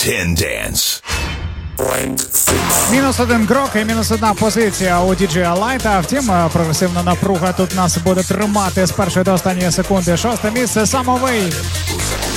10 Dance. Мінус один крок і мінус одна позиція у діджея Лайта. Втім, прогресивна напруга тут нас буде тримати з першої до останньої секунди. Шосте місце Самовий.